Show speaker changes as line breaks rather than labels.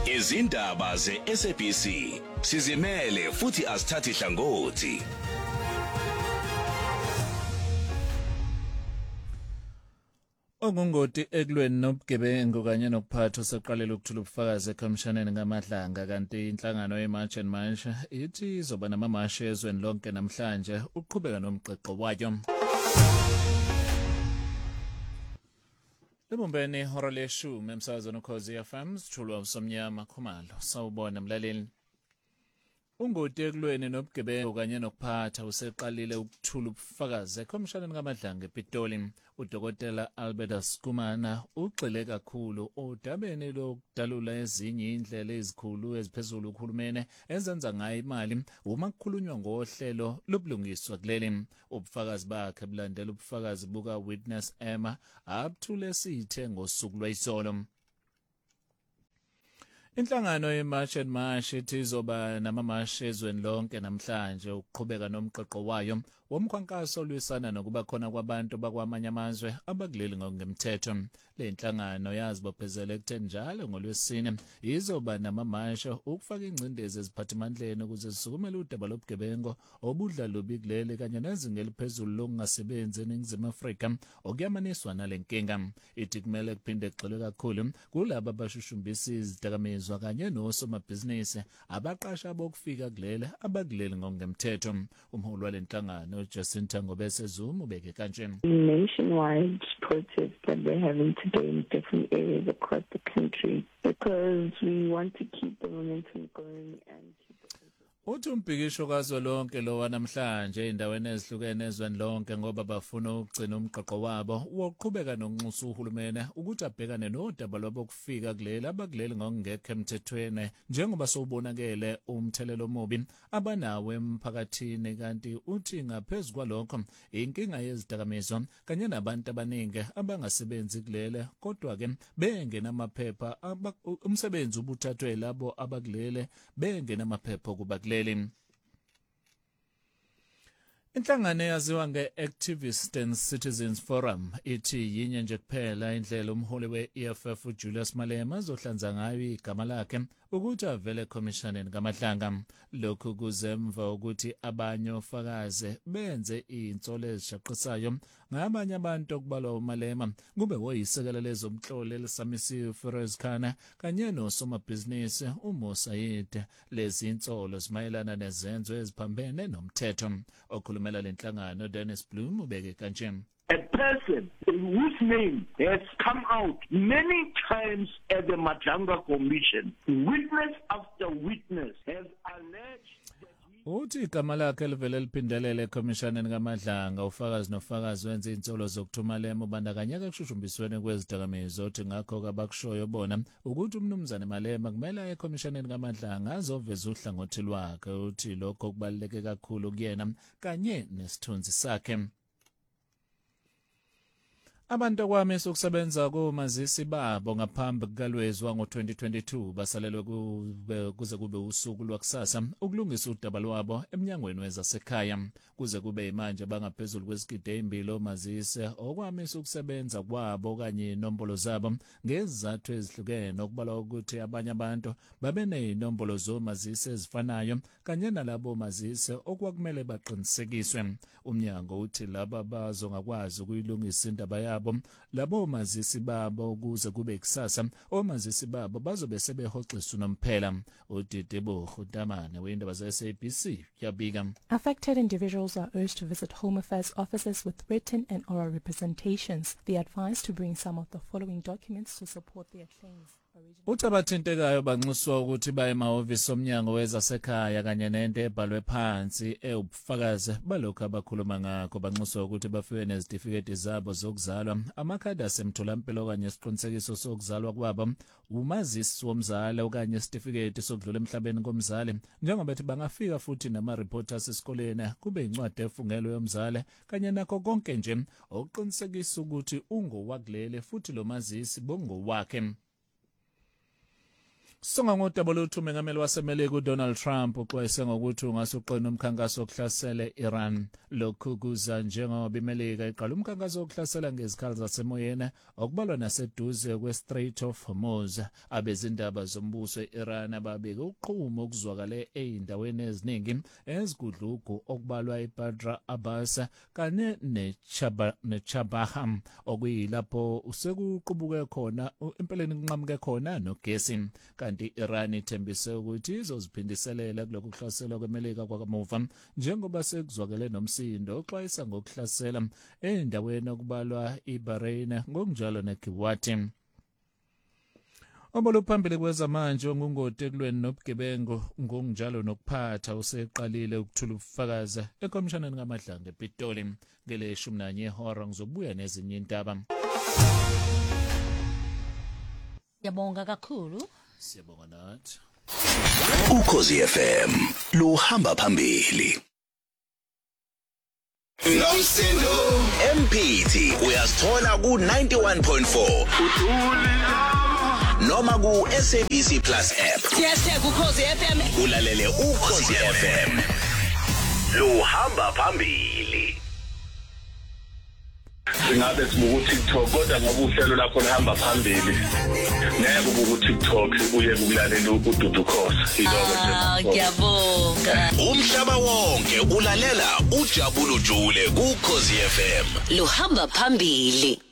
Izindaba ze-SABC sizimele futhi asithathi hlangothi.
Ongongoti ekulweni nobugebengu kanye nokuphatha seqalela ukuthula ubufakazi ekhomshaneni ngamadlanga kanti inhlangano yeMarch and March ithi izoba namamashi ezweni lonke namhlanje uqhubeka nomgqeqo wayo. Lebumbeni hora leshumi emsakazweni Ukhozi FM sithulwa uSomnyama Khumalo. Sawubona mlaleli. Ungoti ekulweni nobugebengu kanye nokuphatha useqalile ukuthula ubufakazi ekhomshaneni ngamadlanga ePitoli. Udokotela Albertus Kumana ugxile kakhulu odabeni lokudalula ezinye indlela ezikhulu eziphezulu ukhulumene ezenza ngayo imali uma kukhulunywa ngohlelo lobulungiswa kuleli. Ubufakazi bakhe bulandela ubufakazi buka Witness Emma abuthule sithe ngosuku lwayizolo. Inhlangano yeMarch and March ithi izoba namamashi ezweni lonke namhlanje ukuqhubeka nomgqeqo wayo womkhankaso olwisana nokuba khona kwabantu bakwamanye amazwe abakuleli ngokungemthetho. Le nhlangano yazibophezela ekutheni njalo ngoLwesine izoba namamashi ukufaka ingcindezi eziphathimandleni ukuze zisukumele udaba lobugebengu obudla lubi kuleli kanye nezinga eliphezulu lokungasebenzi eNingizimu Afrika okuyamaniswa nale nkinga. Ithi kumele kuphinde kugxilwe kakhulu kulabo abashushumbisa izidakamizwa kanye nosomabhizinisi abaqasha bokufika kulele abakuleli ngokungemthetho. Umholi wale nhlangano Jacinta Ngobese Zuma ubeke kanje.
Nationwide protests that they're having today in different areas across the country because we want to keep the momentum going and keep
Uthi umbhikisho kazwelonke lo wanamhlanje endaweni ezihlukene ezweni lonke ngoba bafuna ukugcina umgqaqo wabo wokuqhubeka nokunxusa uhulumene ukuthi abhekane nodaba lwabokufika kuleli abakuleli ngokungekho emthethweni njengoba sowubonakele umthelelo omubi abanawo emphakathini. Kanti uthi ngaphezulu kwalokho inkinga yezidakamizwa kanye nabantu abaningi abangasebenzi kulele kodwa ke bengenamaphepha umsebenzi ubuthathwe labo abakulele bengenamaphepha kuba kuleli. Inhlangano eyaziwa nge-Activist and Citizens Forum ithi yinye nje kuphela indlela umholi we-EFF uJulius Malema azohlanza ngayo igama lakhe ukuthi avele ekhomshaneni ngamadlanga. Lokhu kuzemva ukuthi abanye ofakazi benze insolo ezishaqisayo ngabanye abantu okubalwa uMalema kube woyisekela lezomhlolo elisamisiwe Ferez Khana kanye nosomabhizinisi uMosayid. Lezi insolo zimayelana nezenzo eziphambene nomthetho. Okhulumela le nhlangano Dennis Bloom ubeke kanje.
A person whose name has come out many times at the Madlanga Commission, witness after witness has alleged
uthi igama lakhe livele liphindelele ekhomshaneni ngamadlanga. Ufakazi nofakazi wenza insolo zokuthumalema ubandakanyeka ekushushumbisweni kwezidakamizwa. Uthi ngakho abakushoyo bona ukuthi umnumzane Malema kumele aye ekhomshaneni ngamadlanga azoveza uhlangothi lwakhe. Uthi lokho kubaluleke kakhulu kuyena kanye nesithunzi sakhe. Abantu okwamisa ukusebenza komazisi babo ngaphambi kukaLwezi wango-2022 basalelwe kuze kube usuku lwakusasa ukulungisa udaba lwabo eminyangweni wezasekhaya. Kuze kube imanje bangaphezulu kwezigidi ezimbili omazisi okwamisa ukusebenza kwabo kanye inombolo zabo ngezizathu ezihlukene okubalwa ukuthi abanye abantu babe nezinombolo zomazisi ezifanayo kanye nalabo omazisi okwakumele baqinisekiswe. Umnyango uthi laba bazongakwazi ukuyilungisa indaba yabo labo omazisi babo ukuze kube kusasa omazisi babo bazobe sebehoxisa unomphela. Udidebo Khudamane weindaba ze-SABC yabika.
Affected individuals are urged to visit Home Affairs offices with written and oral representations. They are advised to bring some of the following documents to support their claims.
Uthi abathintekayo banxuswa ukuthi baye emahhovisi omnyango wezasekhaya kanye nento ebhalwe phansi ubufakazi balokho abakhuluma ngakho. Banxuswa ukuthi bafike nezitifiketi zabo zokuzalwa, amakhadi asemtholampilo kanye isiqinisekiso sokuzalwa kwabo, umazisi womzali okanye isitifiketi sokudlula emhlabeni komzali. Njengoba bethi bangafika futhi nama-report asesikoleni kube incwadi efungelwe yomzali kanye nakho konke nje okuqinisekisa ukuthi ungowakulele futhi lo mazisi bongowakhe. Songa ngodaba luthu umengameli waseMelika uDonald Trump uxwayise ngokuthi ungasuqina umkhankaso wokuhlasela Iran. Lokhu kuza njengoba iMelika iqala umkhankaso wokuhlasela ngezikhali zasemoyeni okubalwa naseduze kweStrait of Hormuz. Abezindaba zombuso eIran ababika uqhumo okuzwakale eindaweni eziningi ezigudlugu okubalwa iBadr Abbas kanye neChabaham okuyilapho usekuqubuke khona empeleni kunqamuke khona nogesi. Kanti Iran ithembise ukuthi izoziphindiselela kulokhu kuhlaselwa kweMelika kwakamuva njengoba sekuzwakele nomsindo oxwayisa ngokuhlasela endaweni okubalwa iBahrain ngokunjalo neKuwait. Oboluphambili kwezamanje ngungoti ekulweni nobugebengu ngokunjalo nokuphatha useqalile ukuthula ubufakazi ekomishoneni kaMadlanga ePitoli. Ngele 11 ihora ngizobuya nezinye indaba.
Yabonga kakhulu.
Siyabonga nathi.
Ukhozi FM luhamba phambili. Nomsindo MPT uyasithola ku 91.4 noma ku SABC Plus app.
Siyaseka Ukhozi FM.
Ulalele Ukhozi FM luhamba phambili.
Singabe sibuku TikTok kodwa ngoba uhlelo lakho lihamba phambili ngeke ubuku TikTok uye ukulalela uDudu Khosi iloko nje.
Ngiyabonga.
Umhlaba wonke ulalela uJabulu Jule ku Ukhozi FM
Luhamba phambili.